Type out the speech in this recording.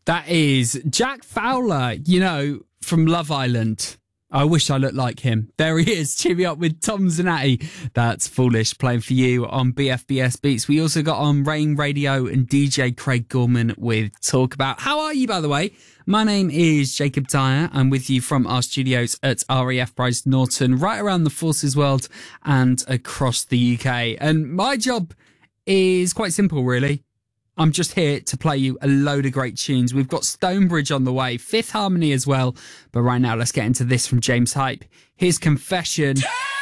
That is Jack Fowler, from Love Island. I wish I looked like him. There he is, cheer me up with Tom Zanatti. That's Foolish, playing for you on BFBS Beats. We also got on Rain Radio and DJ Craig Gorman with Talk About. How are you, by the way? My name is Jacob Dyer. I'm with you from our studios at RAF Bryce Norton, right around the Forces world and across the UK. And my job is quite simple, really. I'm just here to play you a load of great tunes. We've got Stonebridge on the way, Fifth Harmony as well. But right now, let's get into this from James Hype. His Confession.